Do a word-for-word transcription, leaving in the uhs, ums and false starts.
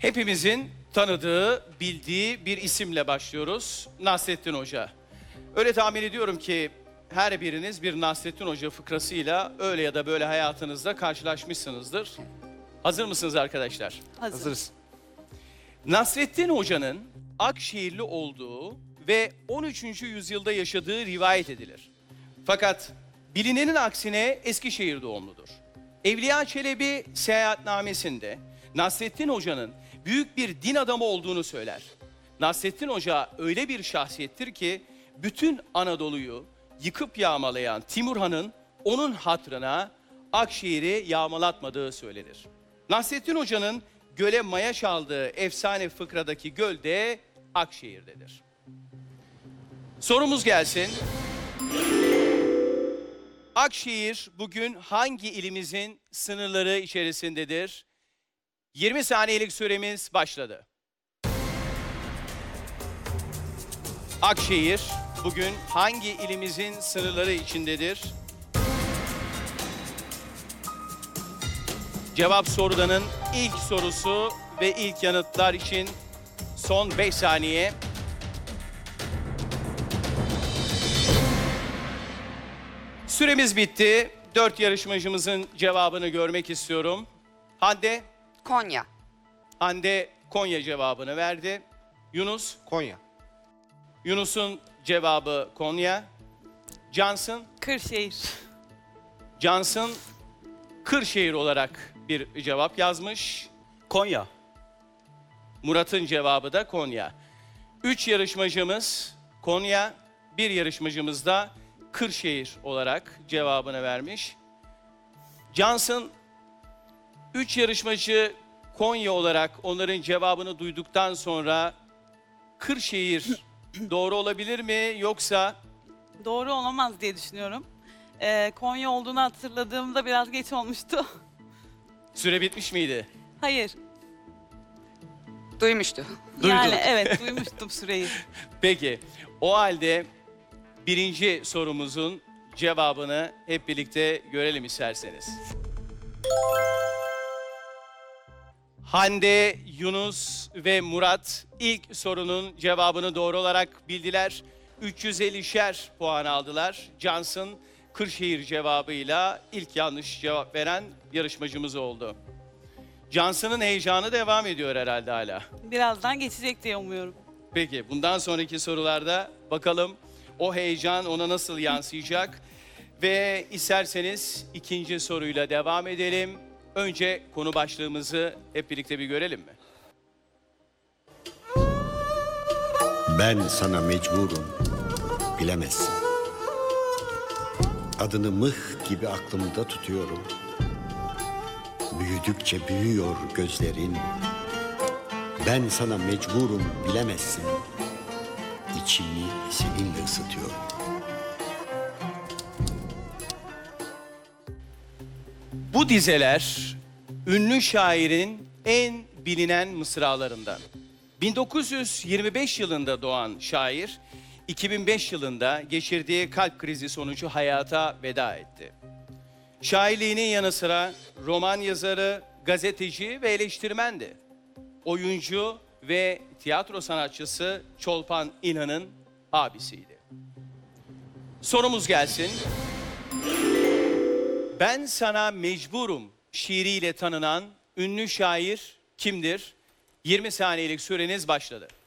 Hepimizin tanıdığı, bildiği bir isimle başlıyoruz. Nasrettin Hoca. Öyle tahmin ediyorum ki her biriniz bir Nasrettin Hoca fıkrasıyla öyle ya da böyle hayatınızda karşılaşmışsınızdır. Hazır mısınız arkadaşlar? Hazır. Hazırız. Nasrettin Hoca'nın Akşehirli olduğu ve on üçüncü yüzyılda yaşadığı rivayet edilir. Fakat bilinenin aksine Eskişehir doğumludur. Evliya Çelebi seyahatnamesinde Nasrettin Hoca'nın büyük bir din adamı olduğunu söyler. Nasrettin Hoca öyle bir şahsiyettir ki bütün Anadolu'yu yıkıp yağmalayan Timur Han'ın onun hatırına Akşehir'i yağmalatmadığı söylenir. Nasrettin Hoca'nın göle maya çaldığı efsane fıkradaki göl de Akşehir'dedir. Sorumuz gelsin. Akşehir bugün hangi ilimizin sınırları içerisindedir? yirmi saniyelik süremiz başladı. Akşehir bugün hangi ilimizin sınırları içindedir? Cevap Sorudan'ın ilk sorusu ve ilk yanıtlar için son beş saniye. Süremiz bitti. Dört yarışmacımızın cevabını görmek istiyorum. Hande, Konya. Hande Konya cevabını verdi. Yunus, Konya. Yunus'un cevabı Konya. Johnson, Kırşehir. Johnson Kırşehir olarak bir cevap yazmış. Konya. Murat'ın cevabı da Konya. Üç yarışmacımız Konya, bir yarışmacımız da Kırşehir olarak cevabını vermiş. Johnson, üç yarışmacı Konya olarak onların cevabını duyduktan sonra Kırşehir doğru olabilir mi yoksa Doğru olamaz diye düşünüyorum. Ee, Konya olduğunu hatırladığımda biraz geç olmuştu. süre bitmiş miydi? Hayır. Duymuştu. Yani evet duymuştum süreyi. Peki, o halde birinci sorumuzun cevabını hep birlikte görelim isterseniz. Hande, Yunus ve Murat ilk sorunun cevabını doğru olarak bildiler. üç yüz ellişer puan aldılar. Johnson, Kırşehir cevabıyla ilk yanlış cevap veren yarışmacımız oldu. Johnson'ın heyecanı devam ediyor herhalde hala. Birazdan geçecek diye umuyorum. Peki, bundan sonraki sorularda bakalım o heyecan ona nasıl yansıyacak? Ve isterseniz ikinci soruyla devam edelim. Önce konu başlığımızı hep birlikte bir görelim mi? Ben sana mecburum, bilemezsin. Adını mıh gibi aklımda tutuyorum. Büyüdükçe büyüyor gözlerin. Ben sana mecburum, bilemezsin. İçimi seninle ısıtıyorum. Bu dizeler ünlü şairin en bilinen mısralarından. bin dokuz yüz yirmi beş yılında doğan şair, iki bin beş yılında geçirdiği kalp krizi sonucu hayata veda etti. Şairliğinin yanı sıra roman yazarı, gazeteci ve eleştirmendi. Oyuncu ve tiyatro sanatçısı Çolpan İnan'ın abisiydi. Sorumuz gelsin. Ben sana mecburum şiiriyle tanınan ünlü şair kimdir? yirmi saniyelik süreniz başladı.